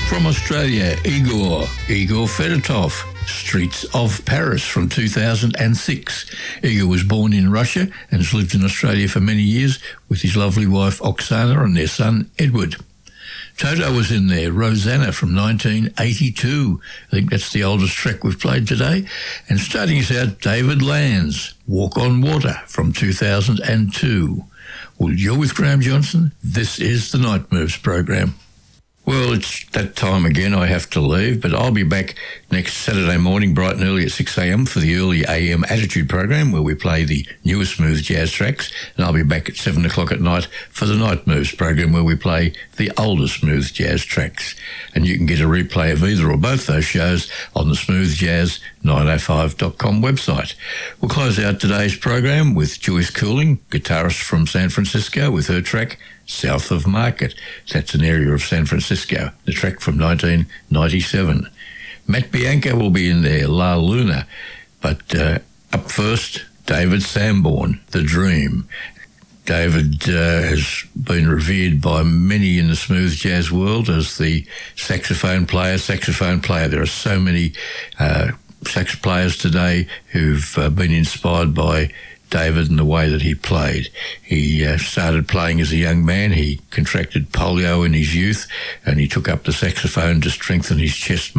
From Australia, Igor Fedotov, Streets of Paris from 2006. Igor was born in Russia and has lived in Australia for many years with his lovely wife Oksana and their son Edward. Toto was in there, Rosanna from 1982. I think that's the oldest track we've played today. And starting us out, David Lanz, Walk on Water from 2002. Well, you're with Graham Johnson. This is the Night Moves program. Well, it's that time again. I have to leave, but I'll be back next Saturday morning bright and early at 6 a.m. for the early AM Attitude program where we play the newest smooth jazz tracks, and I'll be back at 7 o'clock at night for the Night Moves program where we play the older smooth jazz tracks. And you can get a replay of either or both those shows on the smoothjazz905.com website. We'll close out today's program with Joyce Cooling, guitarist from San Francisco, with her track South of Market. That's an area of San Francisco, the track from 1997. Matt Bianca will be in there, La Luna. But up first, David Sanborn, The Dream. David has been revered by many in the smooth jazz world as the saxophone player. There are so many sax players today who've been inspired by David and the way that he played. He started playing as a young man. He contracted polio in his youth and he took up the saxophone to strengthen his chest